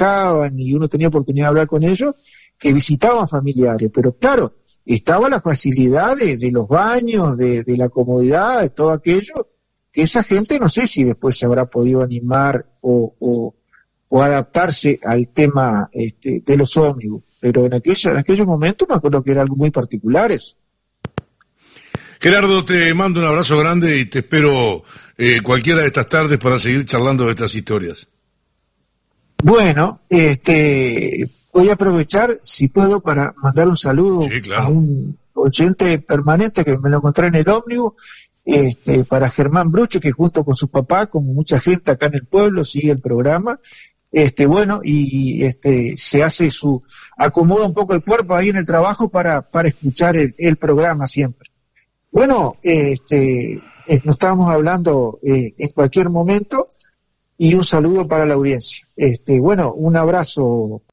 trabajaban y uno tenía oportunidad de hablar con ellos, que visitaban familiares, pero claro, estaba la facilidad de los baños, de la comodidad, de todo aquello, que esa gente no sé si después se habrá podido animar o adaptarse al tema de los ómnibus, pero en aquellos momentos me acuerdo que era algo muy particular eso. Gerardo, te mando un abrazo grande y te espero cualquiera de estas tardes para seguir charlando de estas historias. Bueno, voy a aprovechar, si puedo, para mandar un saludo a un oyente permanente que me lo encontré en el ómnibus, para Germán Brucho, que junto con su papá, como mucha gente acá en el pueblo, sigue el programa. Bueno, y se hace acomoda un poco el cuerpo ahí en el trabajo para escuchar el programa siempre. Bueno, nos estábamos hablando en cualquier momento, y un saludo para la audiencia. Bueno, un abrazo.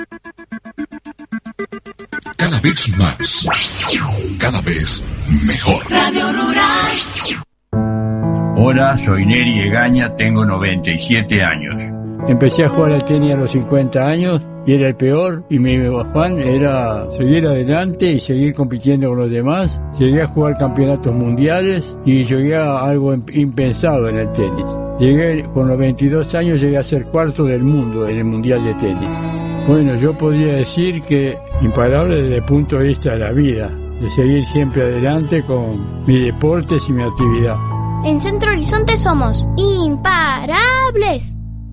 Cada vez más, cada vez mejor. Radio Rural. Hola, soy Neri Egaña, tengo 97 años. Empecé a jugar al tenis a los 50 años y era el peor, y mi afán era seguir adelante y seguir compitiendo con los demás. Llegué a jugar campeonatos mundiales y llegué a algo impensado en el tenis. Con los 22 años llegué a ser cuarto del mundo en el mundial de tenis. Bueno, yo podría decir que imparable desde el punto de vista de la vida, de seguir siempre adelante con mis deportes y mi actividad. En Centro Horizonte somos imparables.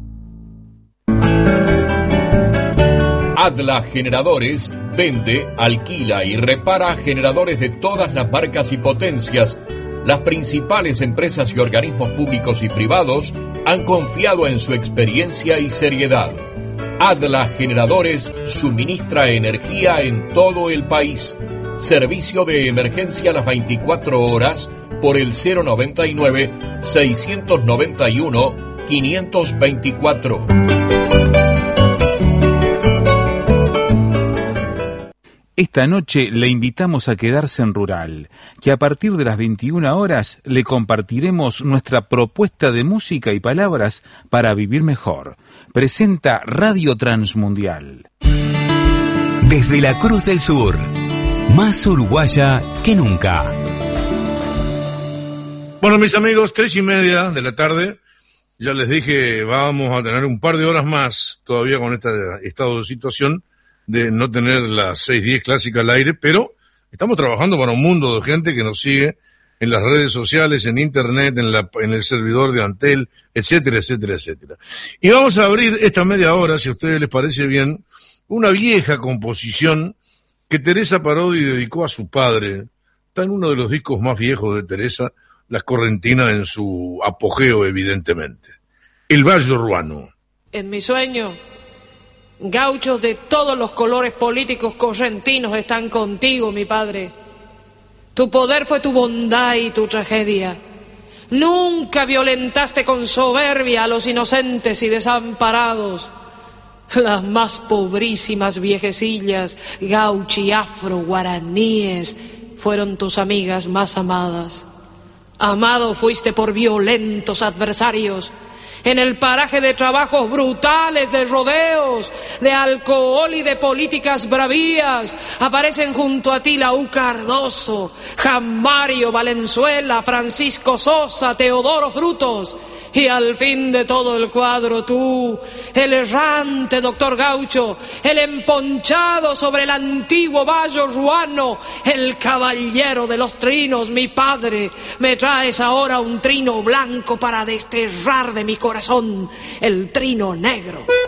Adla Generadores vende, alquila y repara generadores de todas las marcas y potencias. Las principales empresas y organismos públicos y privados han confiado en su experiencia y seriedad. Adla Generadores suministra energía en todo el país. Servicio de emergencia las 24 horas por el 099-691-524. Esta noche le invitamos a quedarse en Rural, que a partir de las 21 horas le compartiremos nuestra propuesta de música y palabras para vivir mejor. Presenta Radio Transmundial. Desde la Cruz del Sur, más uruguaya que nunca. Bueno, mis amigos, 3:30 de la tarde, ya les dije, vamos a tener un par de horas más todavía con este estado de situación, de no tener las 6:10 clásicas al aire, pero estamos trabajando para un mundo de gente que nos sigue en las redes sociales, en internet, en el servidor de Antel, etcétera, etcétera, etcétera. Y vamos a abrir esta media hora, si a ustedes les parece bien, una vieja composición que Teresa Parodi dedicó a su padre. Está en uno de los discos más viejos de Teresa, Las Correntinas, en su apogeo, evidentemente. El Bayo Ruano. En mi sueño, gauchos de todos los colores políticos correntinos están contigo, mi padre. Tu poder fue tu bondad y tu tragedia. Nunca violentaste con soberbia a los inocentes y desamparados. Las más pobrísimas viejecillas, gauchi, afro, guaraníes, fueron tus amigas más amadas. Amado fuiste por violentos adversarios, en el paraje de trabajos brutales, de rodeos, de alcohol y de políticas bravías. Aparecen junto a ti Laú Cardoso, Jamario Valenzuela, Francisco Sosa, Teodoro Frutos, y al fin de todo el cuadro tú, el errante doctor Gaucho, el emponchado sobre el antiguo Bayo Ruano, el caballero de los trinos, mi padre. Me traes ahora un trino blanco para desterrar de mi corazón el trino negro.